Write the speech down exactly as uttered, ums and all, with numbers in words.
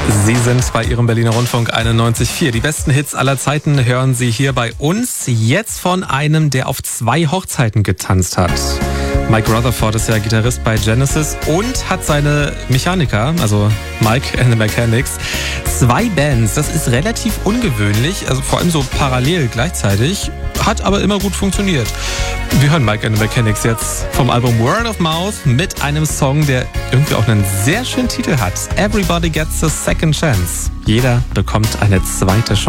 Sie sind bei Ihrem Berliner Rundfunk einundneunzig Komma vier. Die besten Hits aller Zeiten hören Sie hier bei uns. Jetzt von einem, der auf zwei Hochzeiten getanzt hat. Mike Rutherford ist ja Gitarrist bei Genesis und hat seine Mechaniker, also Mike and the Mechanics, zwei Bands. Das ist relativ ungewöhnlich, also vor allem so parallel gleichzeitig, hat aber immer gut funktioniert. Wir hören Mike and the Mechanics jetzt vom Album Word of Mouth mit einem Song, der irgendwie auch einen sehr schönen Titel hat. Everybody Gets a Second Chance. Jeder bekommt eine zweite Chance.